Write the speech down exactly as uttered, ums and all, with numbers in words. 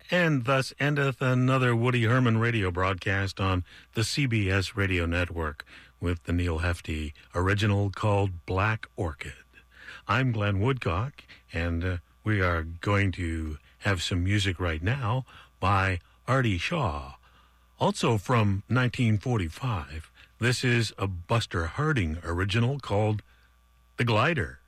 And thus endeth another Woody Herman radio broadcast on the C B S radio network with the Neil Hefti original called Black Orchid. I'm Glenn Woodcock, and uh, we are going to have some music right now by Artie Shaw. Also from nineteen forty-five, this is a Buster Harding original called The Glider.